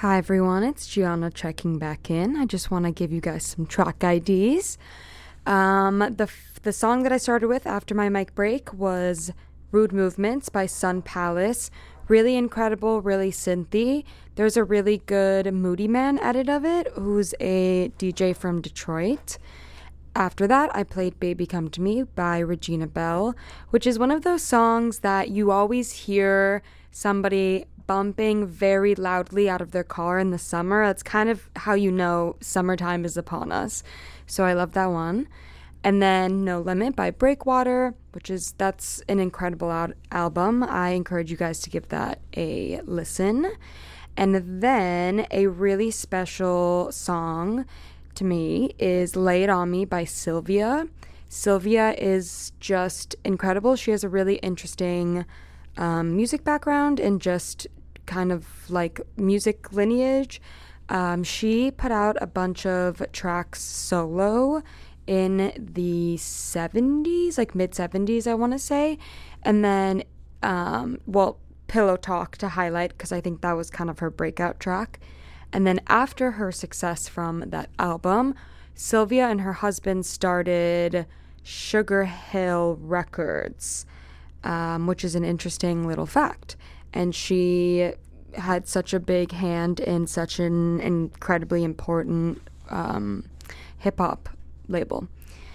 Hi everyone, it's Gianna checking back in. I just want to give you guys some track IDs. The song that I started with after my mic break was Rude Movements by Sun Palace. Really incredible, really synthy. There's a really good Moody Man edit of it, who's a DJ from Detroit. After that, I played Baby Come to Me by Regina Belle, which is one of those songs that you always hear somebody bumping very loudly out of their car in the summer. That's kind of how you know summertime is upon us. So I love that one. And then No Limit by Breakwater, that's an incredible album. I encourage you guys to give that a listen. And then a really special song to me is Lay It On Me by Sylvia. Sylvia is just incredible. She has a really interesting music background and just kind of like music lineage. She put out a bunch of tracks solo in the 70s, like mid 70s, I want to say. And then, Pillow Talk to highlight, because I think that was kind of her breakout track. And then after her success from that album, Sylvia and her husband started Sugar Hill Records, which is an interesting little fact. And she had such a big hand in such an incredibly important hip-hop label.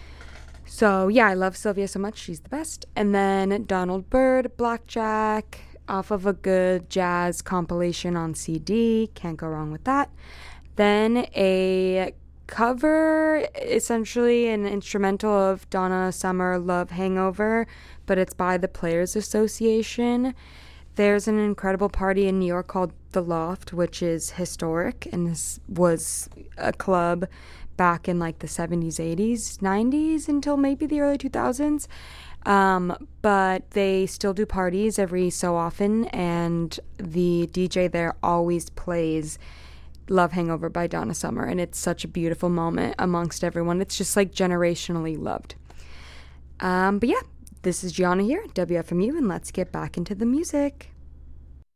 So, yeah, I love Sylvia so much. She's the best. And then Donald Byrd, Blackjack, off of a good jazz compilation on CD. Can't go wrong with that. Then a cover, essentially an instrumental of Donna Summer, Love Hangover, but it's by the Players Association. There's an incredible party in New York called The Loft, which is historic, and this was a club back in like the 70s, 80s, 90s until maybe the early 2000s. But they still do parties every so often, and the DJ there always plays Love Hangover by Donna Summer, and it's such a beautiful moment amongst everyone. It's just like generationally loved. But yeah, this is Gianna here, WFMU, and let's get back into the music.